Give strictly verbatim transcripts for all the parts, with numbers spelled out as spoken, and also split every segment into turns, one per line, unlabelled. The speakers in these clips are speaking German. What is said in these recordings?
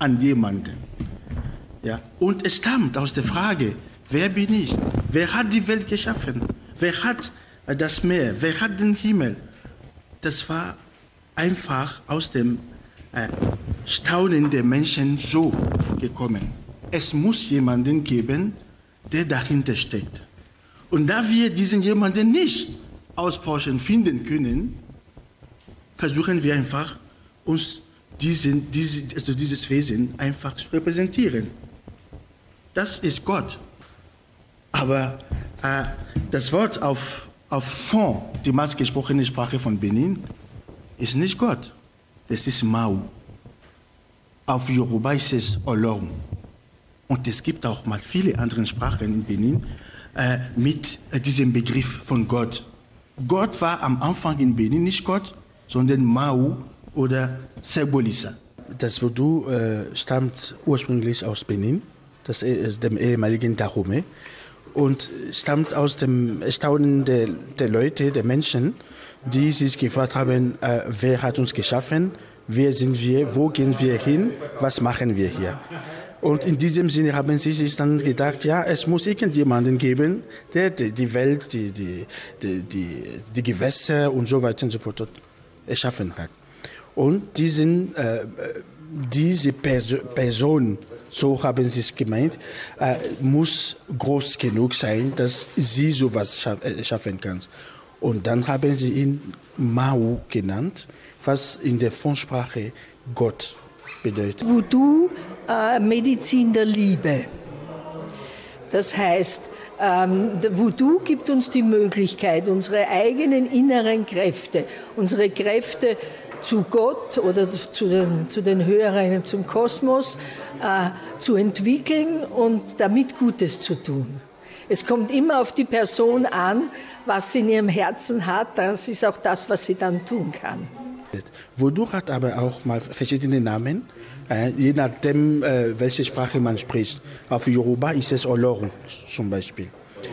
an jemanden. Ja? Und es stammt aus der Frage, wer bin ich? Wer hat die Welt geschaffen? Wer hat das Meer? Wer hat den Himmel? Das war einfach aus dem äh, Staunen der Menschen so gekommen. Es muss jemanden geben, der dahinter steckt. Und da wir diesen jemanden nicht ausforschen, finden können, versuchen wir einfach, uns diesen, diese, also dieses Wesen einfach zu repräsentieren. Das ist Gott. Aber äh, das Wort auf, auf Fon, die meistgesprochene Sprache von Benin, ist nicht Gott. Das ist Mau. Auf Yoruba ist es Olorun. Und es gibt auch mal viele andere Sprachen in Benin äh, mit äh, diesem Begriff von Gott. Gott war am Anfang in Benin nicht Gott, sondern Mau oder Serbolissa. Das Vodou äh, stammt ursprünglich aus Benin, das ist dem ehemaligen Dahomey, und stammt aus dem Erstaunen der, der Leute, der Menschen, die sich gefragt haben, äh, wer hat uns geschaffen, wer sind wir, wo gehen wir hin, was machen wir hier. Und in diesem Sinne haben sie sich dann gedacht, ja, es muss irgendjemanden geben, der die Welt, die, die, die, die, die Gewässer und so weiter und so fort erschaffen hat. Und diesen, äh, diese Perso- Person, so haben sie es gemeint, äh, muss groß genug sein, dass sie sowas scha- äh, schaffen kann. Und dann haben sie ihn Mau genannt, was in der Fonsprache Gott bedeutet.
Vodou, äh, Medizin der Liebe. Das heißt, ähm, der Vodou gibt uns die Möglichkeit, unsere eigenen inneren Kräfte, unsere Kräfte zu Gott oder zu den, zu den Höheren, zum Kosmos äh, zu entwickeln und damit Gutes zu tun. Es kommt immer auf die Person an, was sie in ihrem Herzen hat. Das ist auch das, was sie dann tun kann.
Vodou hat aber auch mal verschiedene Namen, äh, je nachdem, äh, welche Sprache man spricht. Auf Yoruba ist es Olorun zum Beispiel.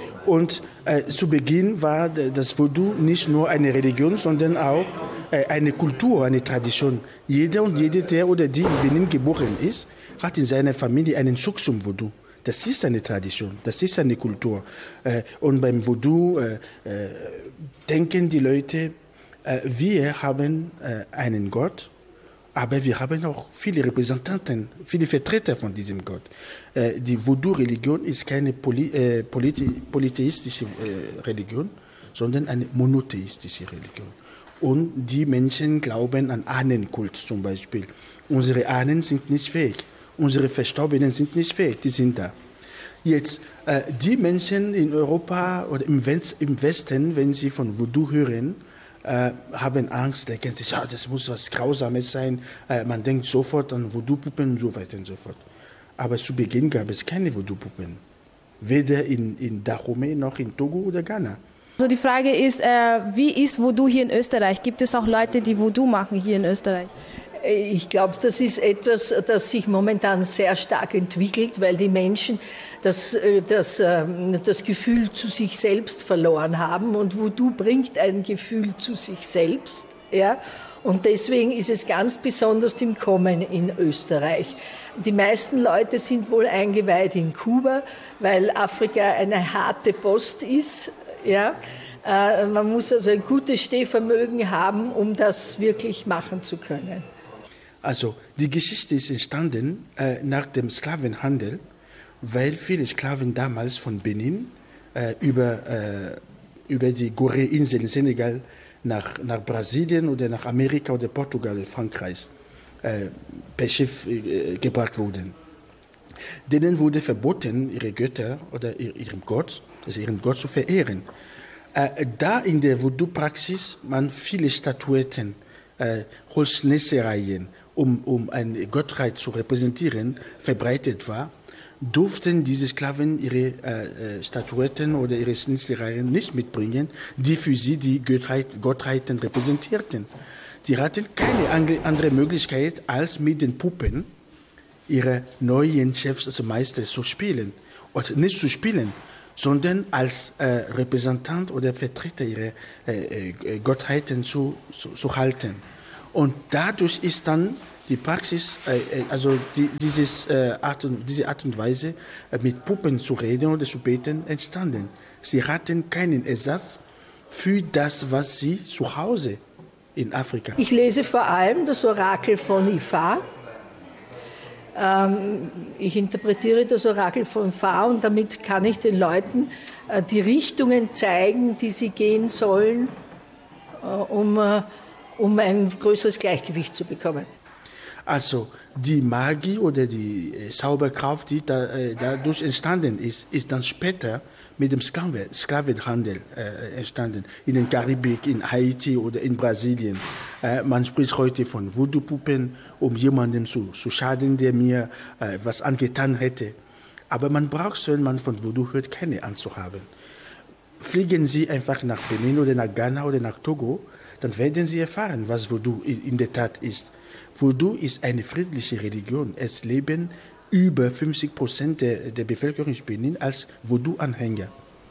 Und äh, zu Beginn war das Vodou nicht nur eine Religion, sondern auch äh, eine Kultur, eine Tradition. Jeder und jede, der oder die in Benin geboren ist, hat in seiner Familie einen Zug zum Vodou. Das ist eine Tradition, das ist eine Kultur. Äh, und beim Vodou äh, äh, denken die Leute, äh, wir haben äh, einen Gott, aber wir haben auch viele Repräsentanten, viele Vertreter von diesem Gott. Äh, die Vodou-Religion ist keine poly, äh, polythe, polytheistische äh, Religion, sondern eine monotheistische Religion. Und die Menschen glauben an Ahnenkult zum Beispiel. Unsere Ahnen sind nicht fähig. Unsere Verstorbenen sind nicht fähig, die sind da. Jetzt, äh, die Menschen in Europa oder im, West, im Westen, wenn sie von Vodou hören, äh, haben Angst, denken sich, ja, das muss was Grausames sein. Äh, man denkt sofort an Vodou-Puppen und so weiter und so fort. Aber zu Beginn gab es keine Vodou-Puppen. Weder in, in Dahomey noch in Togo oder Ghana.
Also die Frage ist, äh, wie ist Vodou hier in Österreich? Gibt es auch Leute, die Vodou machen hier in Österreich?
Ich glaube, das ist etwas, das sich momentan sehr stark entwickelt, weil die Menschen das, das, das Gefühl zu sich selbst verloren haben. Und Vodou bringt ein Gefühl zu sich selbst. Ja? Und deswegen ist es ganz besonders im Kommen in Österreich. Die meisten Leute sind wohl eingeweiht in Kuba, weil Afrika eine harte Post ist. Ja? Man muss also ein gutes Stehvermögen haben, um das wirklich machen zu können.
Also die Geschichte ist entstanden äh, nach dem Sklavenhandel, weil viele Sklaven damals von Benin äh, über, äh, über die Gorée-Insel in Senegal nach, nach Brasilien oder nach Amerika oder Portugal oder Frankreich äh, per Schiff äh, gebracht wurden. Denen wurde verboten, ihre Götter oder ihrem Gott, also ihren Gott zu verehren. Äh, da in der Vodou-Praxis man viele Statuetten, äh, Holzschnitzereien, um, um eine Gottheit zu repräsentieren, verbreitet war, durften diese Sklaven ihre äh, Statuetten oder ihre Schnitzereien nicht mitbringen, die für sie die Gottheit, Gottheiten repräsentierten. Sie hatten keine andere Möglichkeit, als mit den Puppen ihre neuen Chefs, also Meister, zu spielen. Oder nicht zu spielen, sondern als äh, Repräsentant oder Vertreter ihrer äh, äh, Gottheiten zu, zu, zu halten. Und dadurch ist dann die Praxis, äh, also die, dieses, äh, Art und, diese Art und Weise, äh, mit Puppen zu reden oder zu beten, entstanden. Sie hatten keinen Ersatz für das, was sie zu Hause in Afrika.
Ich lese vor allem das Orakel von Ifá. Ähm, ich interpretiere das Orakel von Ifá und damit kann ich den Leuten äh, die Richtungen zeigen, die sie gehen sollen, äh, um, äh, um ein größeres Gleichgewicht zu bekommen.
Also die Magie oder die äh, Zauberkraft, die da, äh, dadurch entstanden ist, ist dann später mit dem Sklaven, Sklavenhandel äh, entstanden. In der Karibik, in Haiti oder in Brasilien. Äh, man spricht heute von Voodoo-Puppen, um jemandem zu, zu schaden, der mir äh, was angetan hätte. Aber man braucht, wenn man von Voodoo hört, keine Angst zu haben. Fliegen Sie einfach nach Benin oder nach Ghana oder nach Togo, dann werden Sie erfahren, was Voodoo in, in der Tat ist. Voodoo ist eine friedliche Religion. Es leben über fünfzig Prozent der, der Bevölkerung in Benin als Voodoo-Anhänger.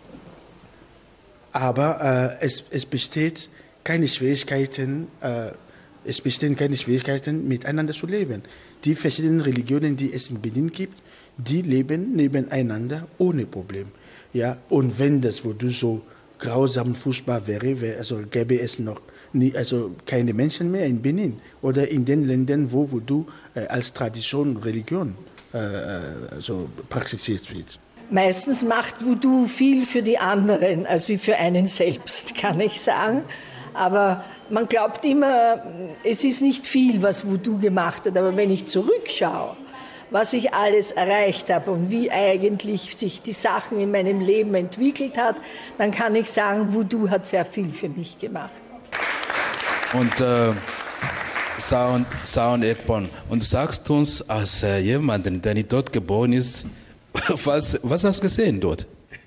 Aber äh, es, es besteht keine Schwierigkeiten, äh, es bestehen keine Schwierigkeiten, miteinander zu leben. Die verschiedenen Religionen, die es in Benin gibt, die leben nebeneinander ohne Problem. Ja? Und wenn das Voodoo so grausam furchtbar wäre, wäre also gäbe es noch nie, also keine Menschen mehr in Benin oder in den Ländern, wo Voodoo äh, als Tradition, Religion äh, also praktiziert wird.
Meistens macht Voodoo viel für die anderen als wie für einen selbst, kann ich sagen. Aber man glaubt immer, es ist nicht viel, was Voodoo gemacht hat. Aber wenn ich zurückschaue, was ich alles erreicht habe und wie eigentlich sich die Sachen in meinem Leben entwickelt hat, dann kann ich sagen, Voodoo hat sehr viel für mich gemacht.
Und äh, Saon, Saon Ekpon, und sagst uns als äh, jemand, der nicht dort geboren ist, was, was hast du gesehen dort?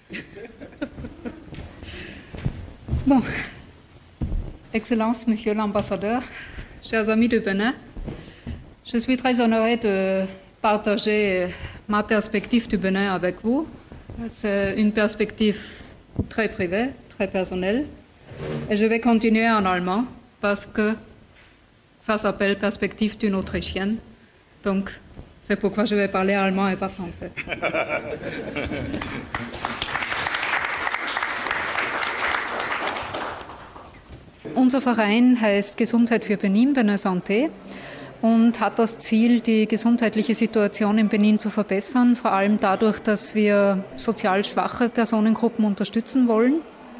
Bon. Excellence, Monsieur l'Ambassadeur, chers amis de Benin, je suis très honorée de partager ma perspective du Benin avec vous. C'est une perspective très privée, très personnelle. Et je vais continuer en allemand parce que ça s'appelle Perspective d'une Autrichienne. Donc, c'est pourquoi je vais parler allemand et pas français. Unser Verein heißt Gesundheit für Benin, Benin Santé, und hat das Ziel, die gesundheitliche Situation in Benin zu verbessern, vor allem dadurch, dass wir sozial schwache Personengruppen unterstützen wollen.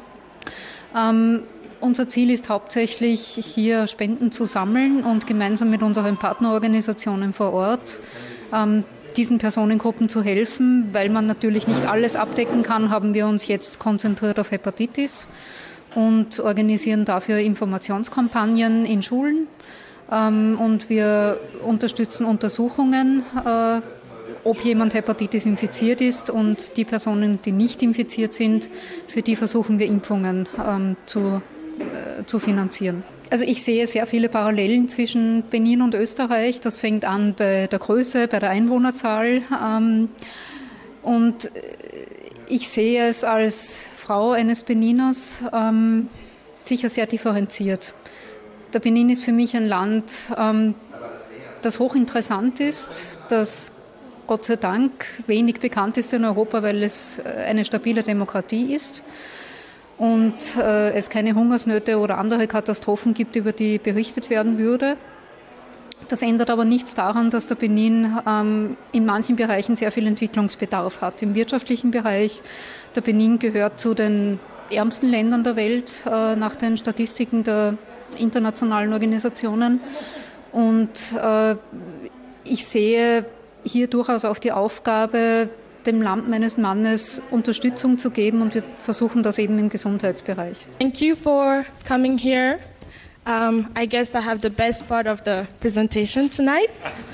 Ähm, unser Ziel ist hauptsächlich, hier Spenden zu sammeln und gemeinsam mit unseren Partnerorganisationen vor Ort ähm, diesen Personengruppen zu helfen. Weil man natürlich nicht alles abdecken kann, haben wir uns jetzt konzentriert auf Hepatitis und organisieren dafür Informationskampagnen in Schulen. Ähm, und wir unterstützen Untersuchungen, äh, ob jemand Hepatitis infiziert ist, und die Personen, die nicht infiziert sind, für die versuchen wir Impfungen ähm, zu, äh, zu finanzieren. Also ich sehe sehr viele Parallelen zwischen Benin und Österreich. Das fängt an bei der Größe, bei der Einwohnerzahl. Ähm, und ich sehe es als Frau eines Beniners ähm, sicher sehr differenziert. Der Benin ist für mich ein Land, ähm, das hochinteressant ist, das Gott sei Dank wenig bekannt ist in Europa, weil es eine stabile Demokratie ist und äh, es keine Hungersnöte oder andere Katastrophen gibt, über die berichtet werden würde. Das ändert aber nichts daran, dass der Benin ähm, in manchen Bereichen sehr viel Entwicklungsbedarf hat. Im wirtschaftlichen Bereich, der Benin gehört zu den ärmsten Ländern der Welt äh, nach den Statistiken der internationalen Organisationen. Und äh, ich sehe hier durchaus auch die Aufgabe, dem Land meines Mannes Unterstützung zu geben, und wir versuchen das eben im Gesundheitsbereich.
Thank you for coming here. Um, I guess I have the best part of the presentation tonight,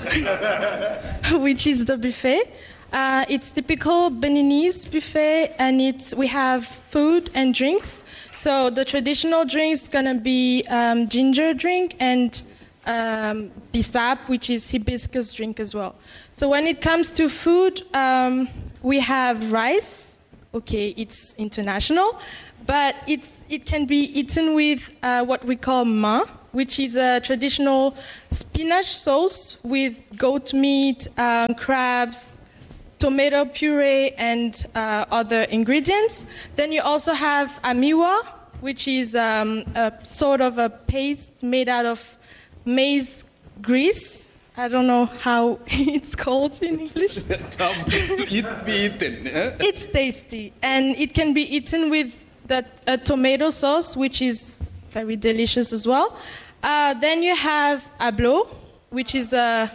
which is the buffet. Uh, it's typical Beninese buffet, and it's we have food and drinks. So the traditional drinks gonna be um, ginger drink and um, bisap, which is hibiscus drink as well. So when it comes to food, um, we have rice, okay, it's international, but it's, it can be eaten with uh, what we call ma, which is a traditional spinach sauce with goat meat, um, crabs, tomato puree, and uh, other ingredients. Then you also have amiwa, which is um, a sort of a paste made out of maize grease. I don't know how it's called in English.
To eat, be eaten. Eh?
It's tasty, and it can be eaten with the a tomato sauce, which is very delicious as well. Uh, then you have ablo, which is a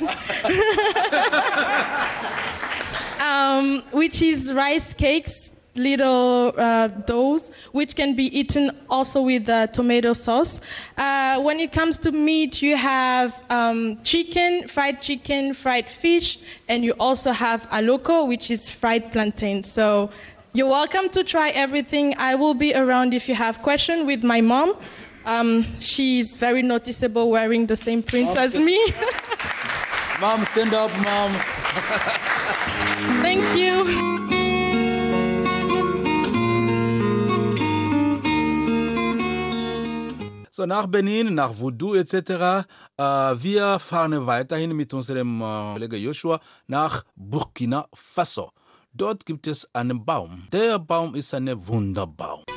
um, which is rice cakes, little uh, doughs, which can be eaten also with uh, tomato sauce. Uh, when it comes to meat, you have um, chicken, fried chicken, fried fish, and you also have aloko, which is fried plantain. So you're welcome to try everything. I will be around if you have questions with my mom. Um, she's very noticeable wearing the same prints as me.
Mom, stand up, Mom.
Thank you.
So, nach Benin, nach Voodoo et cetera. Äh, wir fahren weiterhin mit unserem äh, Kollegen Joshua nach Burkina Faso. Dort gibt es einen Baum. Der Baum ist ein Wunderbaum.